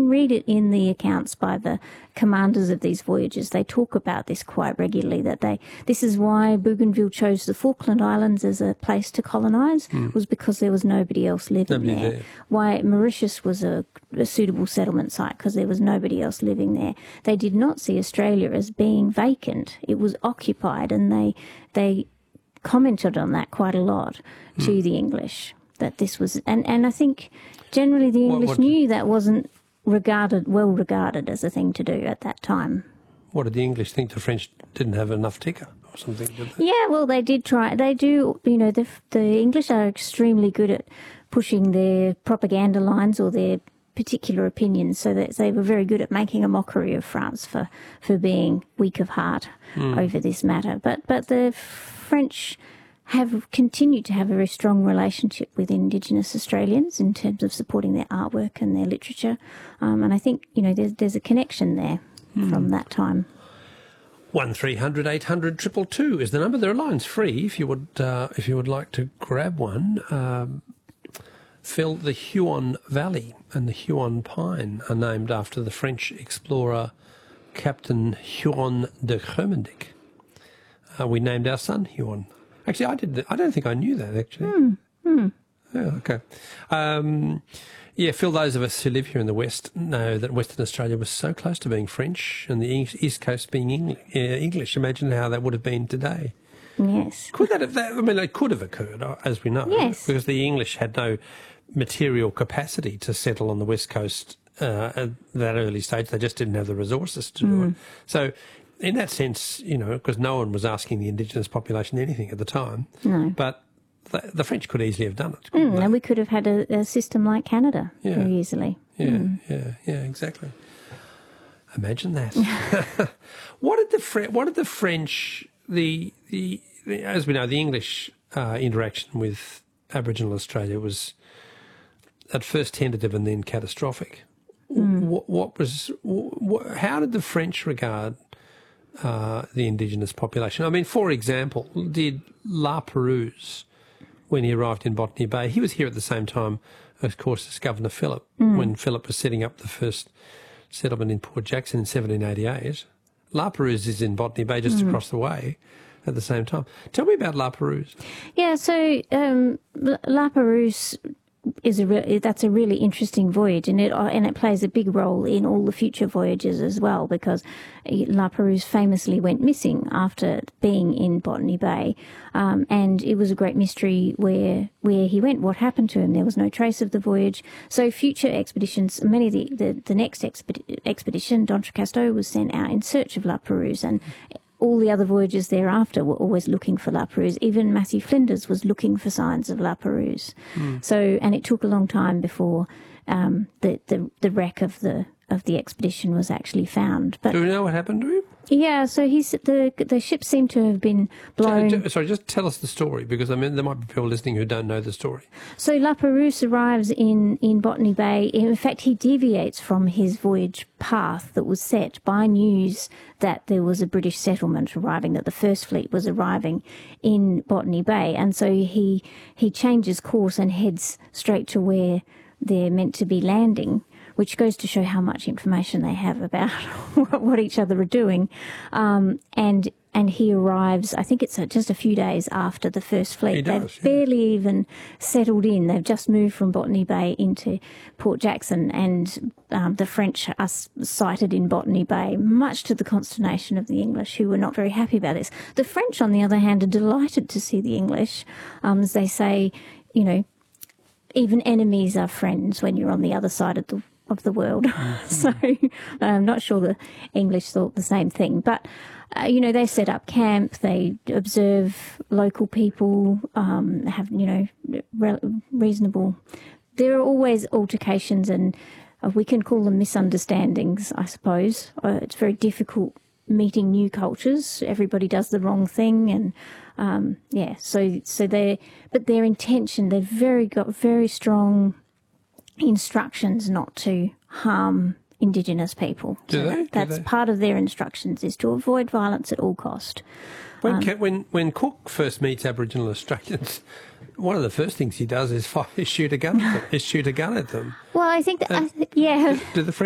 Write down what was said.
read it in the accounts by the commanders of these voyages. They talk about this quite regularly, that this is why Bougainville chose the Falkland Islands as a place to colonise, was because there was nobody else living there. Why Mauritius was a suitable settlement site, because there was nobody else living there. They did not see Australia as being vacant. It was occupied, and they commented on that quite a lot to the English, that this was... And I think generally the English knew that wasn't well regarded as a thing to do at that time. What did the English think? The French didn't have enough ticker or something, did they? Yeah, well, they did try. They do, the English are extremely good at pushing their propaganda lines or their particular opinions, so that they were very good at making a mockery of France for being weak of heart over this matter. But the French have continued to have a very strong relationship with Indigenous Australians in terms of supporting their artwork and their literature. And I think, there's a connection there from that time. 1300 800 222 is the number. There are lines free if you would like to grab one. Phil, the Huon Valley and the Huon Pine are named after the French explorer Captain Huon de Groenendael. We named our son Huon. Actually, I don't think I knew that, actually. Yeah, okay. Phil, those of us who live here in the West know that Western Australia was so close to being French and the East Coast being English. Imagine how that would have been today. Yes. Could that have... it could have occurred, as we know. Yes. Because the English had no material capacity to settle on the West Coast at that early stage. They just didn't have the resources to do it. So... in that sense, because no one was asking the Indigenous population anything at the time. No. But the French could easily have done it. And we could have had a system like Canada very easily. Yeah, exactly. Imagine that. What did the French, as we know, the English interaction with Aboriginal Australia was at first tentative and then catastrophic. How did the French regard the Indigenous population? For example, did La Perouse, when he arrived in Botany Bay, he was here at the same time, of course, as Governor Phillip, when Phillip was setting up the first settlement in Port Jackson in 1788. La Perouse is in Botany Bay, just across the way, at the same time. Tell me about La Perouse. Yeah, so La Perouse that's a really interesting voyage, and it plays a big role in all the future voyages as well, because La Perouse famously went missing after being in Botany Bay, and it was a great mystery where he went, what happened to him. There was no trace of the voyage. So future expeditions, many of the next expedition, D'Entrecasteaux, was sent out in search of La Perouse, and all the other voyages thereafter were always looking for La Perouse. Even Matthew Flinders was looking for signs of La Perouse. So, and it took a long time before the wreck of the expedition was actually found. But do we know what happened to him? Yeah, so the ship seemed to have been blown. Sorry, just tell us the story, because there might be people listening who don't know the story. So La Perouse arrives in Botany Bay. In fact, he deviates from his voyage path that was set by news that there was a British settlement arriving, that the First Fleet was arriving in Botany Bay, and so he changes course and heads straight to where they're meant to be landing, which goes to show how much information they have about what each other are doing. And he arrives, I think it's just a few days after the First Fleet. They've barely even settled in. They've just moved from Botany Bay into Port Jackson, and the French are sighted in Botany Bay, much to the consternation of the English, who were not very happy about this. The French, on the other hand, are delighted to see the English. As they say, even enemies are friends when you're on the other side of the world. So I'm not sure the English thought the same thing. But, they set up camp, they observe local people, have, reasonable... There are always altercations, and we can call them misunderstandings, I suppose. It's very difficult meeting new cultures. Everybody does the wrong thing, and but their intention, they've got very strong instructions not to harm Indigenous people. That's part of their instructions, is to avoid violence at all cost. When Cook first meets Aboriginal Australians, one of the first things he does is shoot a gun at them. Well, I think Do the